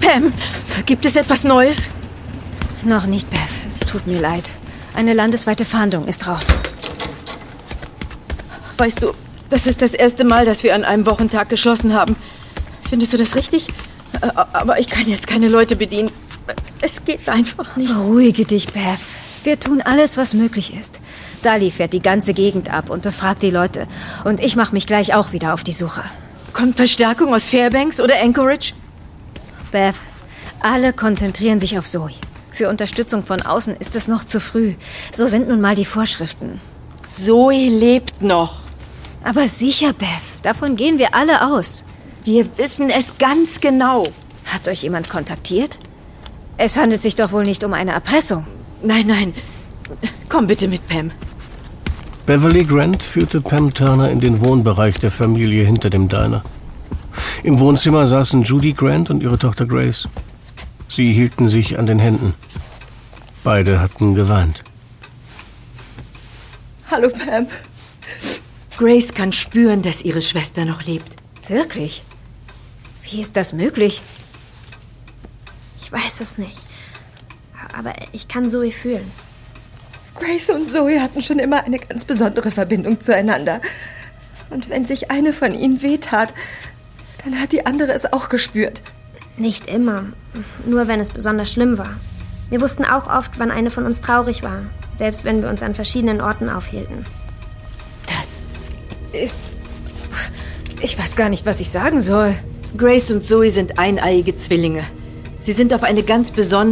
Pam, gibt es etwas Neues? Noch nicht, Beth. Es tut mir leid. Eine landesweite Fahndung ist raus. Weißt du, das ist das erste Mal, dass wir an einem Wochentag geschlossen haben. Findest du das richtig? Aber ich kann jetzt keine Leute bedienen. Es geht einfach nicht. Beruhige dich, Beth. Wir tun alles, was möglich ist. Dali fährt die ganze Gegend ab und befragt die Leute. Und ich mache mich gleich auch wieder auf die Suche. Kommt Verstärkung aus Fairbanks oder Anchorage? Beth, alle konzentrieren sich auf Zoe. Für Unterstützung von außen ist es noch zu früh. So sind nun mal die Vorschriften. Zoe lebt noch. Aber sicher, Beth. Davon gehen wir alle aus. Wir wissen es ganz genau. Hat euch jemand kontaktiert? Es handelt sich doch wohl nicht um eine Erpressung. Nein. Komm bitte mit, Pam. Beverly Grant führte Pam Turner in den Wohnbereich der Familie hinter dem Diner. Im Wohnzimmer saßen Judy Grant und ihre Tochter Grace. Sie hielten sich an den Händen. Beide hatten geweint. Hallo, Pam. Grace kann spüren, dass ihre Schwester noch lebt. Wirklich? Wie ist das möglich? Ich weiß es nicht. Aber ich kann Zoe fühlen. Grace und Zoe hatten schon immer eine ganz besondere Verbindung zueinander. Und wenn sich eine von ihnen wehtat, dann hat die andere es auch gespürt. Nicht immer. Nur wenn es besonders schlimm war. Wir wussten auch oft, wann eine von uns traurig war. Selbst wenn wir uns an verschiedenen Orten aufhielten. Das ist... Ich weiß gar nicht, was ich sagen soll. Grace und Zoe sind eineiige Zwillinge. Sie sind auf eine ganz besondere